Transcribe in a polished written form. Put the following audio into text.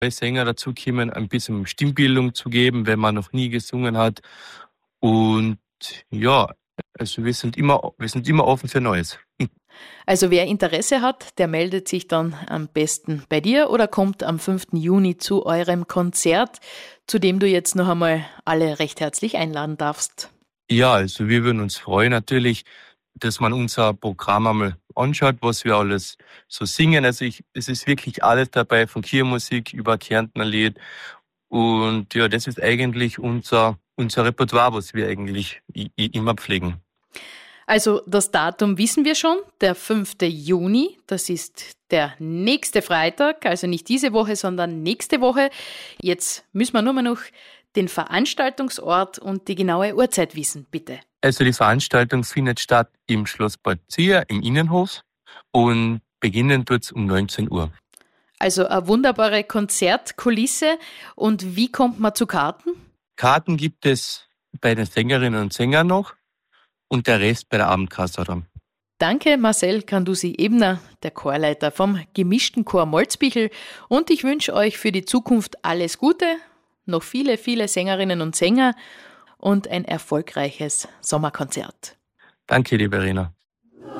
Sänger dazukommen, ein bisschen Stimmbildung zu geben, wenn man noch nie gesungen hat. Und ja, also wir sind immer offen für Neues. Also wer Interesse hat, der meldet sich dann am besten bei dir oder kommt am 5. Juni zu eurem Konzert, zu dem du jetzt noch einmal alle recht herzlich einladen darfst. Ja, also wir würden uns freuen natürlich, dass man unser Programm einmal anschaut, was wir alles so singen. Also es ist wirklich alles dabei, von Kirchenmusik über Kärntner Lied. Und ja, das ist eigentlich unser Repertoire, was wir eigentlich immer pflegen. Also das Datum wissen wir schon, der 5. Juni, das ist der nächste Freitag, also nicht diese Woche, sondern nächste Woche. Jetzt müssen wir nur mal noch den Veranstaltungsort und die genaue Uhrzeit wissen, bitte. Also die Veranstaltung findet statt im Schloss Bad Zieher im Innenhof und beginnen tut's um 19 Uhr. Also eine wunderbare Konzertkulisse. Und wie kommt man zu Karten? Karten gibt es bei den Sängerinnen und Sängern noch und der Rest bei der Abendkasse dann. Danke Marcel Kandusi-Ebner, der Chorleiter vom gemischten Chor Molzbichel. Und ich wünsche euch für die Zukunft alles Gute, noch viele, viele Sängerinnen und Sänger und ein erfolgreiches Sommerkonzert. Danke, liebe Verena.